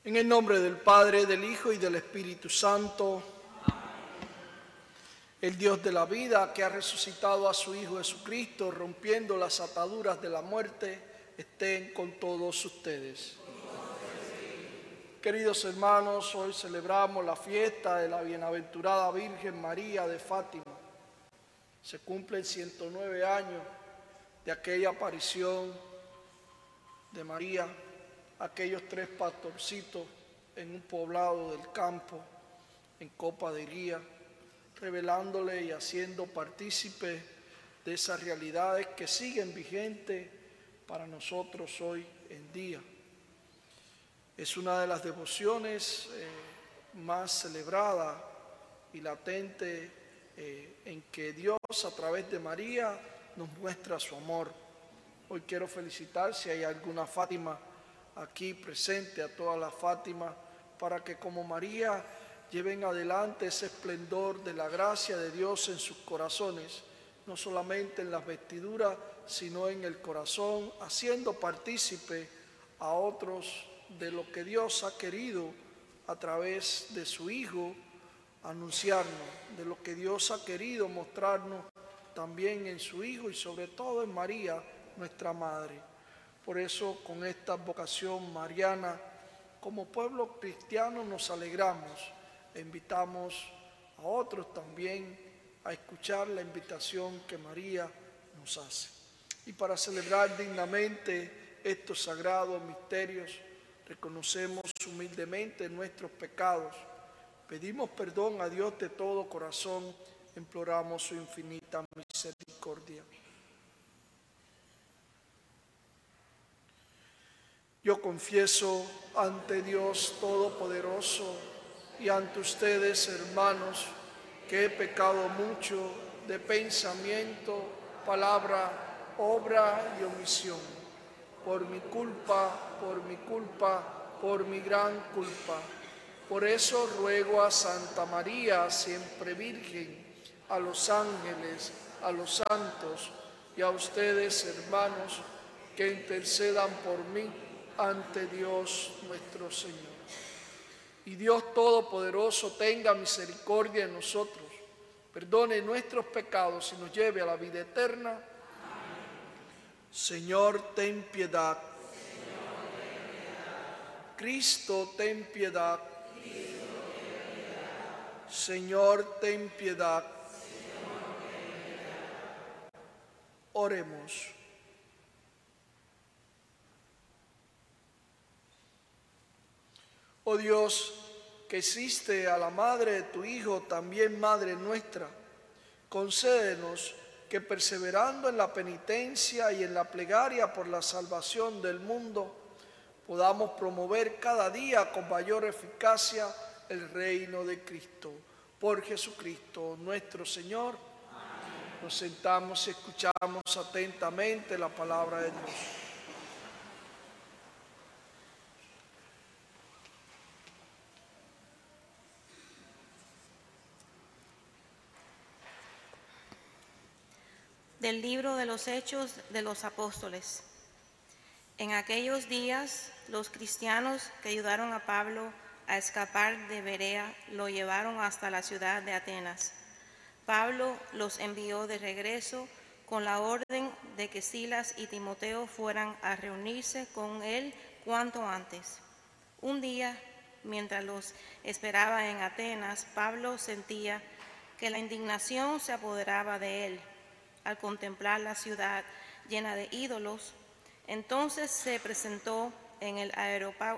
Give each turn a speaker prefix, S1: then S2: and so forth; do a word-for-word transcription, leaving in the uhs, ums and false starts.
S1: En el nombre del Padre, del Hijo y del Espíritu Santo. El Dios de la vida, que ha resucitado a su Hijo Jesucristo, rompiendo las ataduras de la muerte, estén con todos ustedes. Queridos hermanos, hoy celebramos la fiesta de la bienaventurada Virgen María de Fátima. Se cumplen ciento nueve años de aquella aparición de María, aquellos tres pastorcitos en un poblado del campo, en Copa de Guía, revelándole y haciendo partícipe de esas realidades que siguen vigentes para nosotros hoy en día. Es una de las devociones eh, más celebradas y latente eh, en que Dios a través de María nos muestra su amor. Hoy quiero felicitar, si hay alguna Fátima aquí presente, a todas las Fátimas, para que como María lleven adelante ese esplendor de la gracia de Dios en sus corazones, no solamente en las vestiduras, sino en el corazón, haciendo partícipe a otros de lo que Dios ha querido a través de su Hijo anunciarnos, de lo que Dios ha querido mostrarnos también en su Hijo y sobre todo en María, nuestra Madre. Por eso, con esta vocación mariana, como pueblo cristiano nos alegramos e invitamos a otros también a escuchar la invitación que María nos hace. Y para celebrar dignamente estos sagrados misterios, reconocemos humildemente nuestros pecados, pedimos perdón a Dios de todo corazón, imploramos su infinita misericordia. Yo confieso ante Dios Todopoderoso y ante ustedes, hermanos, que he pecado mucho de pensamiento, palabra, obra y omisión. Por mi culpa, por mi culpa, por mi gran culpa. Por eso ruego a Santa María, siempre Virgen, a los ángeles, a los santos y a ustedes, hermanos, que intercedan por mí ante Dios nuestro Señor. Y Dios Todopoderoso tenga misericordia de nosotros, perdone nuestros pecados y nos lleve a la vida eterna. Amén. Señor, ten piedad. Señor, ten piedad. Cristo, ten piedad. Cristo, ten piedad. Señor, ten piedad. Señor, ten piedad. Oremos. Oh Dios, que hiciste a la madre de tu Hijo también madre nuestra, concédenos que perseverando en la penitencia y en la plegaria por la salvación del mundo, podamos promover cada día con mayor eficacia el reino de Cristo. Por Jesucristo nuestro Señor. Amén. Nos sentamos y escuchamos atentamente la palabra de Dios.
S2: Del libro de los Hechos de los Apóstoles. En aquellos días, los cristianos que ayudaron a Pablo a escapar de Berea lo llevaron hasta la ciudad de Atenas. Pablo los envió de regreso con la orden de que Silas y Timoteo fueran a reunirse con él cuanto antes. Un día, mientras los esperaba en Atenas, Pablo sentía que la indignación se apoderaba de él al contemplar la ciudad llena de ídolos. Entonces se presentó en el